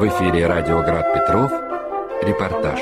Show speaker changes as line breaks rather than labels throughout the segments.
В эфире радио «Град Петров». Репортаж.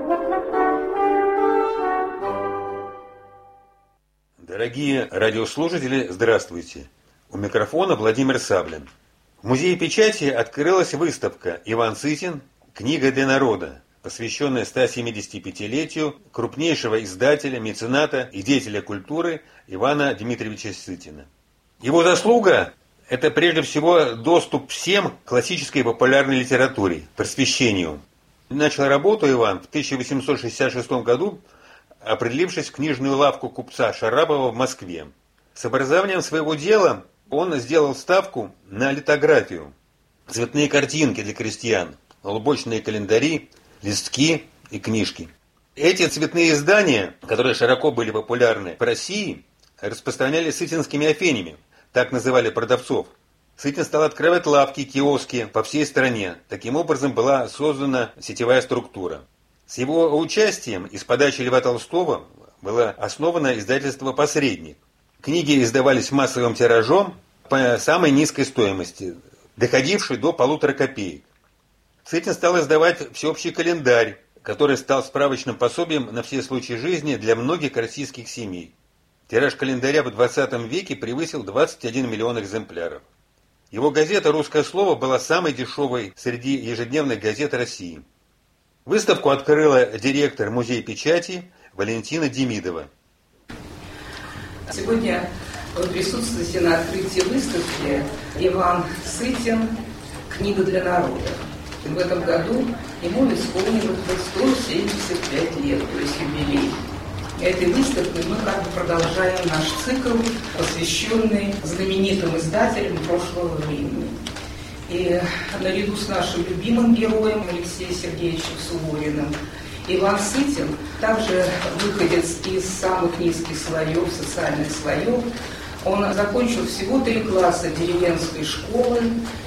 Дорогие радиослушатели, здравствуйте. У микрофона Владимир Саблин. В Музее печати открылась выставка «Иван Сытин. Книга для народа», посвященная 175-летию крупнейшего издателя, мецената и деятеля культуры Ивана Дмитриевича Сытина. Его заслуга – это прежде всего доступ всем к классической и популярной литературе, просвещению. Начал работу Иван в 1866 году, определившись в книжную лавку купца Шарапова в Москве. С образованием своего дела он сделал ставку на литографию, цветные картинки для крестьян, лубочные календари, листки и книжки. Эти цветные издания, которые широко были популярны в России, распространялись сытинскими афенями, так называли продавцов. Сытин стал открывать лавки, киоски по всей стране. Таким образом была создана сетевая структура. С его участием и с подачи Льва Толстого было основано издательство «Посредник». Книги издавались массовым тиражом по самой низкой стоимости, доходившей до 1,5 копеек. Сытин стал издавать всеобщий календарь, который стал справочным пособием на все случаи жизни для многих российских семей. Тираж календаря в 20 веке превысил 21 миллион экземпляров. Его газета «Русское слово» была самой дешевой среди ежедневных газет России. Выставку открыла директор Музея печати Валентина Демидова.
Сегодня вы присутствуете на открытии выставки «Иван Сытин. Книга для народа». В этом году ему исполнилось 175 лет, то есть юбилей. Этой выставкой мы продолжаем наш цикл, посвященный знаменитым издателям прошлого времени. И наряду с нашим любимым героем Алексеем Сергеевичем Сувориным, Иван Сытин, также выходец из самых низких слоев, социальных слоев. Он закончил всего 3 класса деревенской школы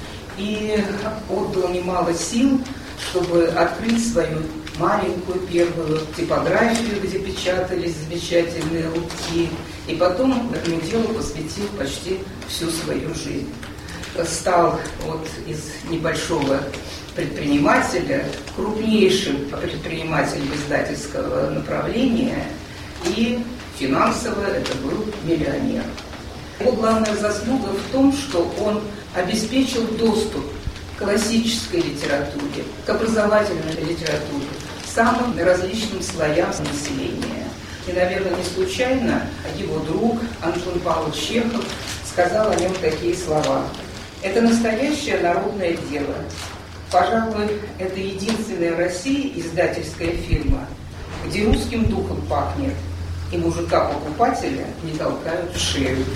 и отдал немало сил, чтобы открыть свою маленькую первую типографию, где печатались замечательные лупки, и потом этому делу посвятил почти всю свою жизнь. Стал из небольшого предпринимателя крупнейшим предпринимателем издательского направления, и финансово это был миллионер. Его главная заслуга в том, что он обеспечил доступ к классической литературе, к образовательной литературе, самым различным слоям населения. И, наверное, не случайно его друг Антон Павлович Чехов сказал о нем такие слова. «Это настоящее народное дело. Пожалуй, это единственная в России издательская фирма, где русским духом пахнет, и мужика-покупателя не толкают в шею».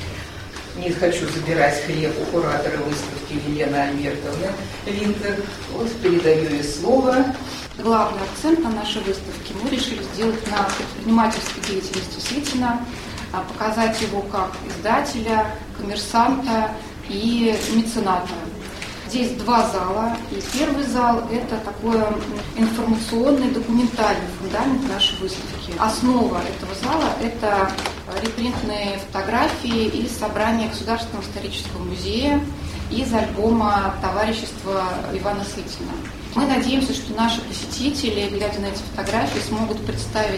Не хочу забирать хлеб у куратора выставки Елены Альбертовны Винтер. Передаю ей слово.
Главный акцент на нашей выставке мы решили сделать на предпринимательской деятельности Сытина, показать его как издателя, коммерсанта и мецената. Здесь 2 зала, и первый зал – это такой информационный, документальный фундамент нашей выставки. Основа этого зала – это репринтные фотографии из собрания Государственного исторического музея из альбома товарищества Ивана Сытина. Мы надеемся, что наши посетители, глядя на эти фотографии, смогут представить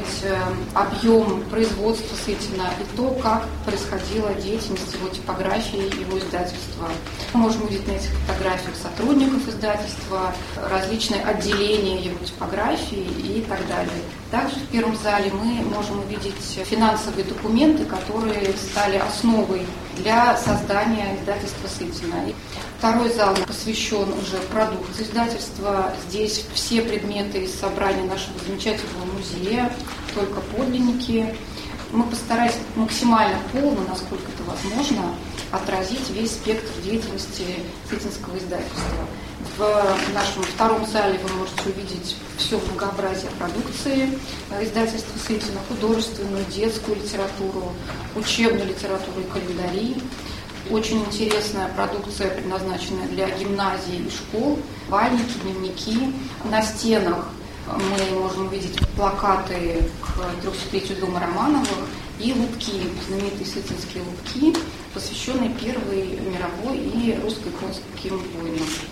объем производства Сытина и то, как происходила деятельность его типографии, его издательства. Мы можем увидеть на этих фотографиях сотрудников издательства, различные отделения его типографии и так далее. Также в первом зале мы можем увидеть финансовые документы, которые стали основой для создания издательства Сытина. Второй зал посвящен уже продукции издательства. Здесь все предметы из собрания нашего замечательного музея, только подлинники. Мы постарались максимально полно, насколько это возможно, отразить весь спектр деятельности сытинского издательства. В нашем втором зале вы можете увидеть все многообразие продукции издательства Сытина: художественную, детскую литературу, учебную литературу и календари. Очень интересная продукция, предназначенная для гимназий и школ, вальники, дневники. На стенах мы можем увидеть плакаты к 300-летию дома Романовых и лупки, знаменитые сытинские лупки, посвященные Первой мировой и русской-японским войнам.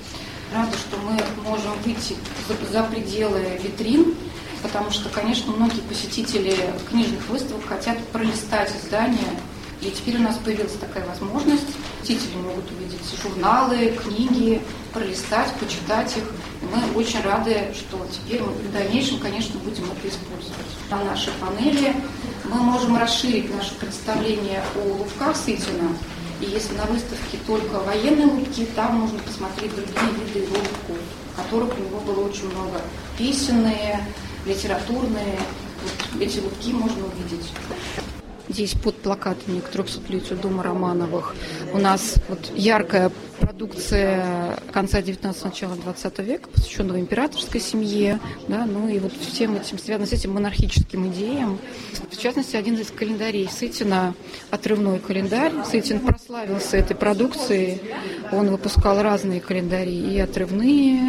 рада, что мы можем выйти за пределы витрин, потому что, конечно, многие посетители книжных выставок хотят пролистать издания, и теперь у нас появилась такая возможность. Посетители могут увидеть журналы, книги, пролистать, почитать их. И мы очень рады, что теперь мы в дальнейшем, конечно, будем это использовать. На нашей панели мы можем расширить наше представление о лубках Сытина. И если на выставке только военные лубки, там можно посмотреть другие виды его лубков, которых у него было очень много. Песенные, литературные. Вот эти лубки можно увидеть. Здесь под плакатами к 300-летию дома Романовых у нас вот яркая продукция конца 19-го, начала 20 века, посвященного императорской семье, да, ну и вот всем этим, связано с этим монархическим идеям. В частности, один из календарей Сытина, отрывной календарь. Сытин прославился этой продукцией, он выпускал разные календари, и отрывные,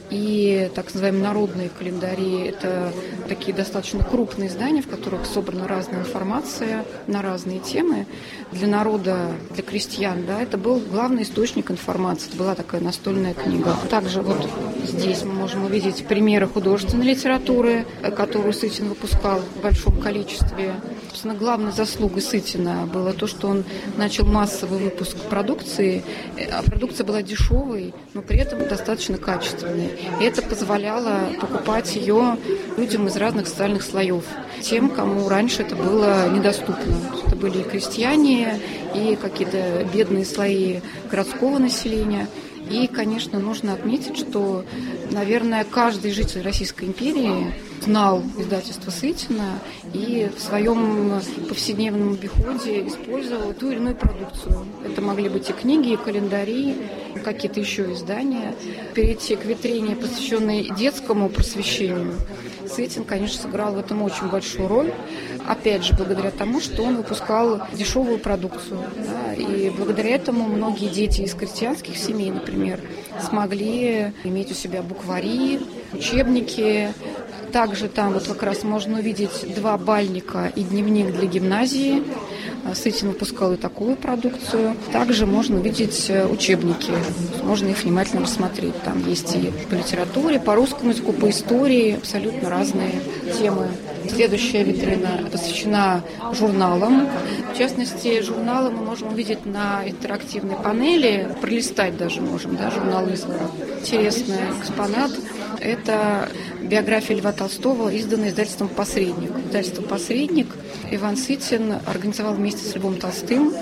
и так называемые народные календари. Это такие достаточно крупные издания, в которых собрана разная информация на разные темы. Для народа, для крестьян, да, это был главный источник информации. Это была такая настольная книга. Также вот здесь мы можем увидеть примеры художественной литературы, которую Сытин выпускал в большом количестве. Собственно, главной заслугой Сытина было то, что он начал массовый выпуск продукции. А продукция была дешевой, но при этом достаточно качественной. И это позволяло покупать ее людям из разных социальных слоев, тем, кому раньше это было недоступно. Это были и крестьяне, и какие-то бедные слои городского населения. И, конечно, нужно отметить, что, наверное, каждый житель Российской империи знал издательство Сытина и в своем повседневном обиходе использовал ту или иную продукцию. Это могли быть и книги, и календари, какие-то еще издания. Перейти к витрине, посвященной детскому просвещению, Сытин, конечно, сыграл в этом очень большую роль. Опять же, благодаря тому, что он выпускал дешевую продукцию. Да, и благодаря этому многие дети из крестьянских семей, например, смогли иметь у себя буквари, учебники. Также там вот как раз можно увидеть 2 бальника и дневник для гимназии. Сытин выпускал и такую продукцию. Также можно увидеть учебники. Можно их внимательно рассмотреть. Там есть и по литературе, по русскому языку, по истории. Абсолютно разные темы. Следующая витрина посвящена журналам. В частности, журналы мы можем увидеть на интерактивной панели. Пролистать даже можем, да, журнал «Искра». Интересный экспонат. Это биография Льва Толстого, изданная издательством «Посредник». Издательство «Посредник» Иван Сытин организовал вместе с Львом Толстым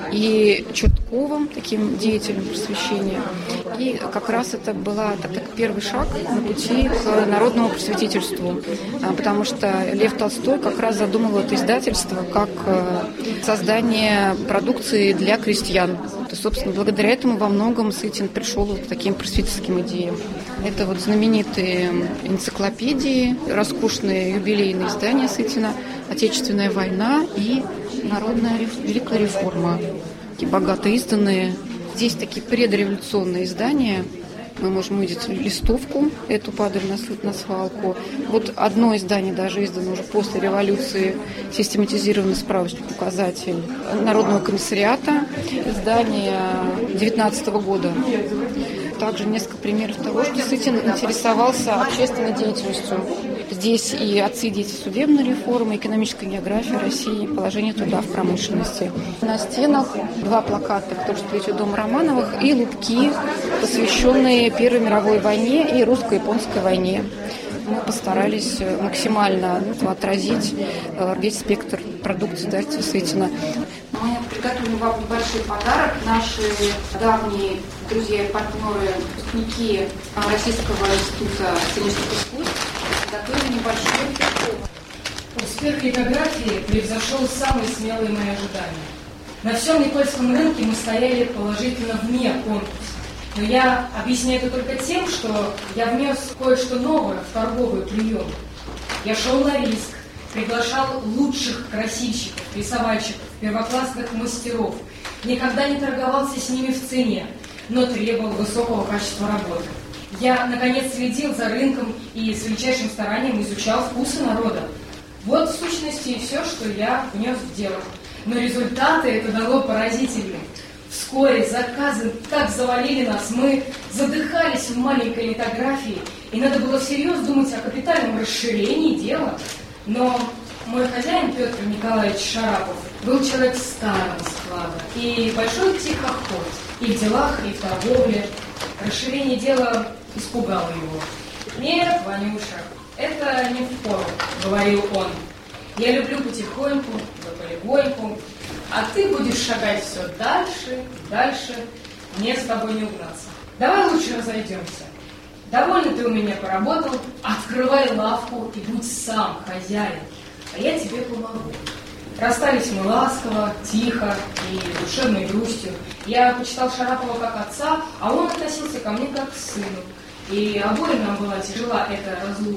и Чертковым, таким деятелем просвещения. И как раз это был первый шаг на пути к народному просветительству, потому что Лев Толстой как раз задумал это издательство как создание продукции для крестьян. И, собственно, благодаря этому во многом Сытин пришел к таким просветительским идеям. Это вот знаменитые энциклопедии, роскошные юбилейные издания Сытина, «Отечественная война» и «Народная великая реформа». Такие богато изданные. Здесь такие предреволюционные издания. Мы можем увидеть листовку, эту падаль на свалку. Вот одно издание даже издано уже после революции, систематизированный справочник-указатель Народного комиссариата, издание 19 года. Также несколько примеров того, что Сытин интересовался общественной деятельностью. Здесь и отцы и дети судебной реформы, экономическая география России, положение труда в промышленности. На стенах 2 плаката к 300-летию дома Романовых и лубки, посвященные Первой мировой войне и русско-японской войне. Мы постарались максимально отразить весь спектр продукции издательства Сытина. Мы приготовили вам небольшой подарок. Наши давние друзья и партнеры, выпускники Российского института сценических искусств, готовили небольшой пирог.
Успех литографии превзошел самые смелые мои ожидания. На всем Никольском рынке мы стояли положительно вне конкурса. Но я объясняю это только тем, что я внес кое-что новое в торговый прием. Я шел на риск, приглашал лучших красильщиков, рисовальщиков, первоклассных мастеров. Никогда не торговался с ними в цене, но требовал высокого качества работы. Я, наконец, следил за рынком и с величайшим старанием изучал вкусы народа. Вот, в сущности, и все, что я внес в дело. Но результаты это дало поразительные. Вскоре заказы так завалили нас, мы задыхались в маленькой литографии, и надо было всерьез думать о капитальном расширении дела. Но мой хозяин Петр Николаевич Шарапов был человек старого склада и большой тихоход и в делах, и в торговле. Расширение дела испугало его. «Нет, Ванюша, это не впору», — говорил он. «Я люблю потихоньку, да полегоньку, а ты будешь шагать все дальше, дальше, мне с тобой не угнаться. Давай лучше разойдемся. Довольно ты у меня поработал, открывай лавку и будь сам хозяин, а я тебе помогу». Расстались мы ласково, тихо и душевной грустью. Я почитал Шарапова как отца, а он относился ко мне как к сыну. И обоим нам была тяжела эта разлука.